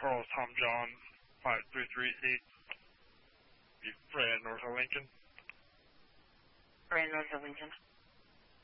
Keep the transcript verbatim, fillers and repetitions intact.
Carl Tom John, five three three eight, Brand North of Lincoln. Brand North of Lincoln.